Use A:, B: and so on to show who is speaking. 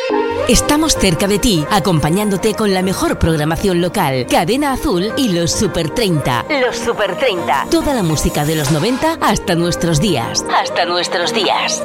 A: Estamos cerca de ti, acompañándote con la mejor programación local. Cadena Azul y los Super 30. Los Super 30. Toda la música de los 90 hasta nuestros días. Hasta nuestros días.